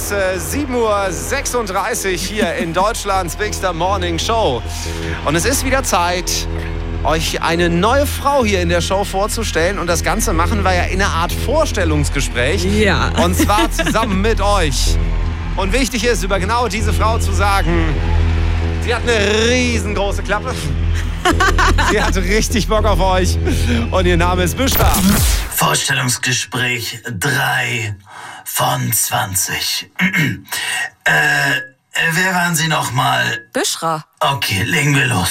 ist 7:36 Uhr hier in Deutschlands Bigster Morning Show. Und es ist wieder Zeit, euch eine neue Frau hier in der Show vorzustellen. Und das Ganze machen wir ja in einer Art Vorstellungsgespräch. Ja. Und zwar zusammen mit euch. Und wichtig ist, über genau diese Frau zu sagen, sie hat eine riesengroße Klappe. Sie hat richtig Bock auf euch. Und ihr Name ist Büschra. Vorstellungsgespräch 3 von 20. Wer waren Sie nochmal? Büschra. Okay, legen wir los.